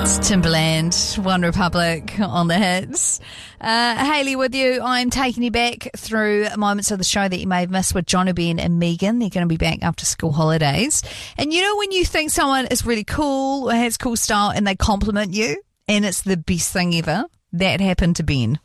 Timberland, One Republic on the hits. Hayley with you. I'm taking you back through moments of the show that you may have missed with Jono, Ben and Megan. They're going to be back after school holidays. And you know when you think someone is really cool or has cool style and they compliment you and it's the best thing ever? That happened to Ben.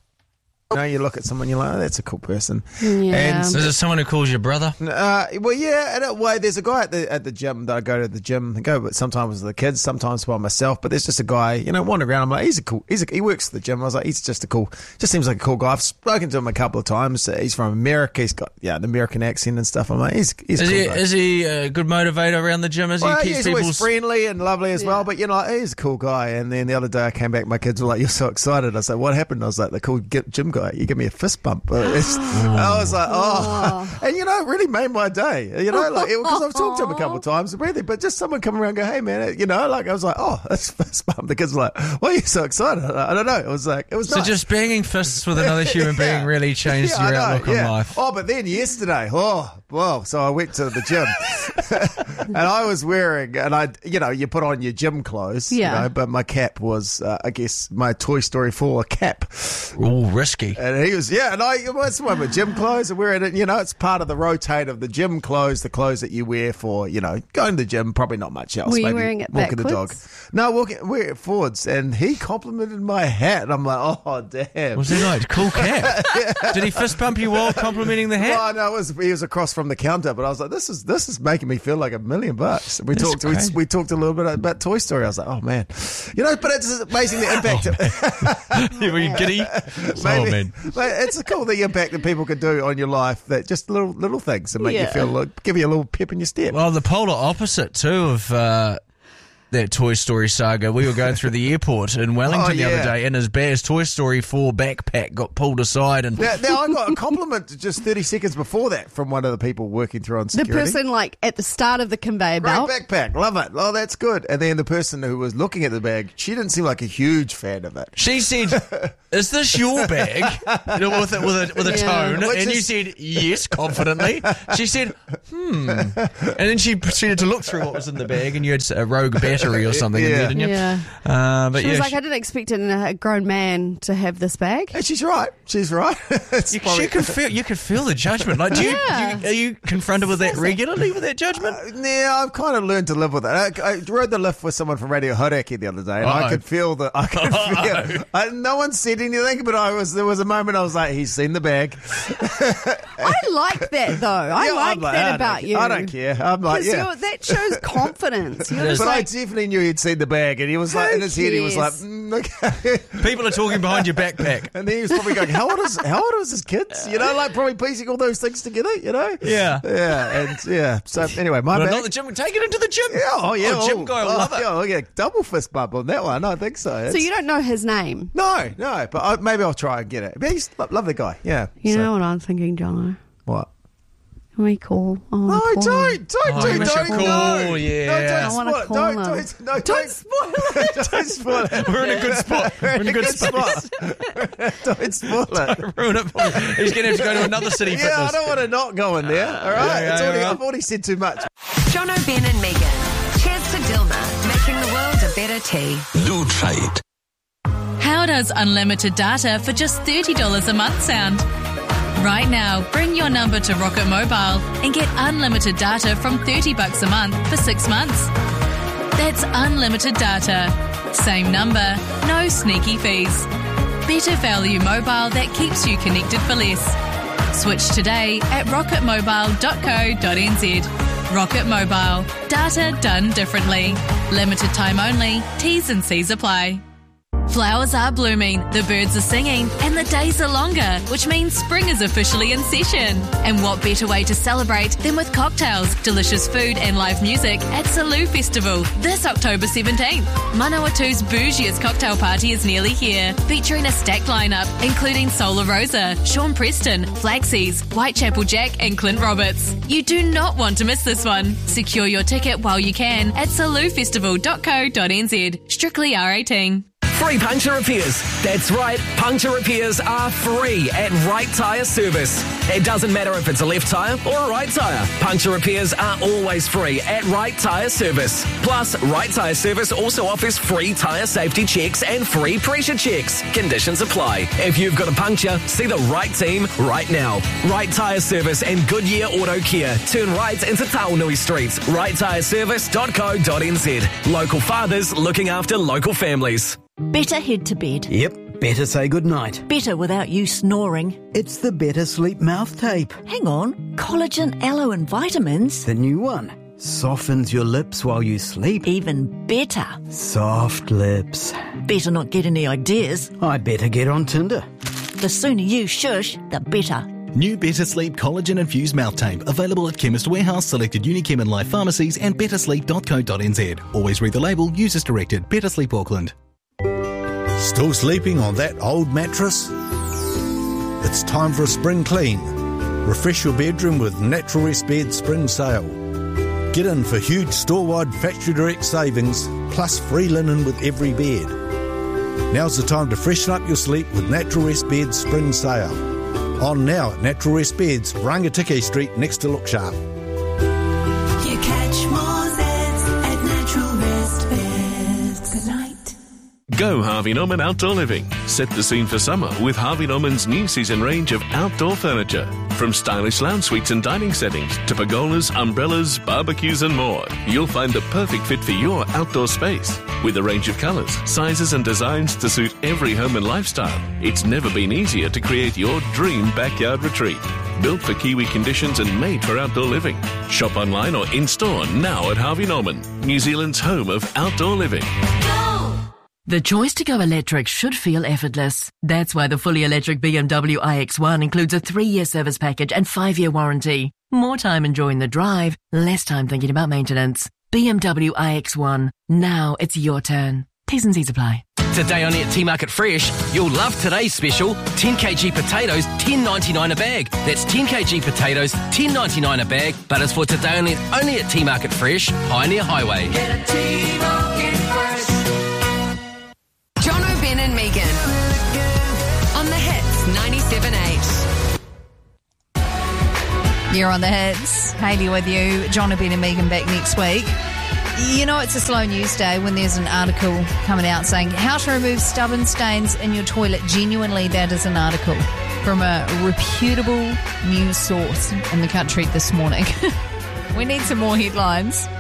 You look at someone, you're like, oh, that's a cool person. Yeah. And Is it someone who calls you brother? well, yeah, in a way, there's a guy at the gym that I go to the gym. I go, but sometimes with the kids, sometimes by myself. But there's just a guy, wandering around. I'm like, he works at the gym. I was like, he's just just seems like a cool guy. I've spoken to him a couple of times. He's from America. He's got an American accent and stuff. I'm like, he's a cool guy. Is he a good motivator around the gym? He's always friendly and lovely as well. But he's a cool guy. And then the other day I came back, my kids were like, "You're so excited." I was like, "What happened?" I was like, "The cool gym guy. You give me a fist bump." I was like, and it really made my day. Because I've talked to him a couple of times, but just someone coming around and go, "Hey man," I was like, "Oh, that's a fist bump." The kids were like, "Why are you so excited?" I don't know. It was nice. So just banging fists with another human being really changed your outlook on life. Oh, but then yesterday, so I went to the gym and I was wearing, and you put on your gym clothes, but my cap was, I guess, my Toy Story 4 cap. Ooh, risky. And he was, and it's one of my gym clothes, and wearing it, it's part of the rotate of the gym clothes, the clothes that you wear for, going to the gym, probably not much else. Were you maybe wearing it walking backwards? the dog. No, wear it forwards, and he complimented my hat, and I'm like, oh, damn. Was he like, cool cap? Did he fist bump you while complimenting the hat? Oh, no, he was across from the counter, but I was like, this is making me feel like $1 million. We talked a little bit about Toy Story. I was like, oh man, but it's amazing the impact. Were you giddy? Man. But it's cool the impact that people can do on your life. That just little things that make you feel, give you a little pep in your step. Well, the polar opposite too of that Toy Story saga. We were going through the airport in Wellington the other day, and his Toy Story 4 backpack got pulled aside. And now I got a compliment just 30 seconds before that from one of the people working through on security. The person at the start of the conveyor belt. Great backpack, love it. Oh, that's good. And then the person who was looking at the bag, she didn't seem like a huge fan of it. She said, "Is this your bag?" with a tone, and you said yes confidently. She said, and then she proceeded to look through what was in the bag, and you had a Rogue battery or something in there, didn't you? Yeah. But she was like, I didn't expect a grown man to have this bag. And she's right. You could feel the judgment. Like, are you confronted with that regularly, with that judgment? I've kind of learned to live with it. I rode the lift with someone from Radio Hauraki the other day, and I could feel no one said anything, but there was a moment I was like, he's seen the bag. I like that though. I like that about you. I don't care. I'm like, that shows confidence. But I definitely knew he'd seen the bag, and he was like, in his head, he was like, okay. People are talking behind your backpack. And then he was probably going, how old is his kids? Probably piecing all those things together, Yeah. Yeah. So anyway, my bag. Not the gym. Take it into the gym. Yeah. Gym guy will love it. I'll get a double fist bump on that one. I think so. So you don't know his name? No. But maybe I'll try and get it. But he's a lovely guy. Yeah. You know what I'm thinking, Jono? What? Can we call? Don't call. Yeah. Don't spoil it. Don't spoil it. We're in a good spot. We're in a good spot. Don't spoil it. Don't ruin it. He's going to have to go to another city fitness. I don't want to not go in there. All right. I've already said too much. Jono, Ben and Megan. Cheers to Dilma, making the world a better tea. Lutrate. How does unlimited data for just $30 a month sound? Right now, bring your number to Rocket Mobile and get unlimited data from $30 a month for 6 months. That's unlimited data. Same number, no sneaky fees. Better value mobile that keeps you connected for less. Switch today at rocketmobile.co.nz. Rocket Mobile. Data done differently. Limited time only. T's and C's apply. Flowers are blooming, the birds are singing, and the days are longer, which means spring is officially in session. And what better way to celebrate than with cocktails, delicious food and live music at Salou Festival this October 17th. Manawatu's bougiest cocktail party is nearly here, featuring a stacked lineup including Solar Rosa, Sean Preston, Flaxies, Whitechapel Jack and Clint Roberts. You do not want to miss this one. Secure your ticket while you can at saloufestival.co.nz. Strictly R18. Free puncture repairs. That's right, puncture repairs are free at Right Tyre Service. It doesn't matter if it's a left tyre or a right tyre. Puncture repairs are always free at Right Tyre Service. Plus, Right Tyre Service also offers free tyre safety checks and free pressure checks. Conditions apply. If you've got a puncture, see the right team right now. Right Tyre Service and Goodyear Auto Care. Turn right into Taonui Street. righttyreservice.co.nz. Local fathers looking after local families. Better head to bed. Yep, better say goodnight. Better without you snoring. It's the Better Sleep mouth tape. Hang on, collagen, aloe and vitamins. The new one. Softens your lips while you sleep. Even better. Soft lips. Better not get any ideas. I'd better get on Tinder. The sooner you shush, the better. New Better Sleep collagen-infused mouth tape. Available at Chemist Warehouse, selected Unichem and Life pharmacies and bettersleep.co.nz. Always read the label. Use as directed. Better Sleep Auckland. Still sleeping on that old mattress? It's time for a spring clean. Refresh your bedroom with Natural Rest Bed Spring Sale. Get in for huge store-wide factory direct savings, plus free linen with every bed. Now's the time to freshen up your sleep with Natural Rest Bed Spring Sale. On now at Natural Rest Beds, Rangatike Street next to Look Sharp. You catch more Zeds at Natural Rest Beds. Good night. Go Harvey Norman Outdoor Living. Set the scene for summer with Harvey Norman's new season range of outdoor furniture. From stylish lounge suites and dining settings to pergolas, umbrellas, barbecues and more. You'll find the perfect fit for your outdoor space. With a range of colours, sizes and designs to suit every home and lifestyle, it's never been easier to create your dream backyard retreat. Built for Kiwi conditions and made for outdoor living. Shop online or in-store now at Harvey Norman, New Zealand's home of outdoor living. The choice to go electric should feel effortless. That's why the fully electric BMW iX1 includes a 3-year service package and 5-year warranty. More time enjoying the drive, less time thinking about maintenance. BMW iX1. Now it's your turn. T's and C's apply. Today only at T Market Fresh, you'll love today's special, 10 kg potatoes, $10.99 a bag. That's 10 kg potatoes, $10.99 a bag, but it's for today only at T Market Fresh, Pioneer Highway. Get a T Market Fresh. John O'Ben and Megan on the Hits 97.8. You're on the Hits. Hayley with you. John O'Ben and Megan back next week. You know it's a slow news day when there's an article coming out saying how to remove stubborn stains in your toilet. Genuinely, that is an article from a reputable news source in the country this morning. We need some more headlines.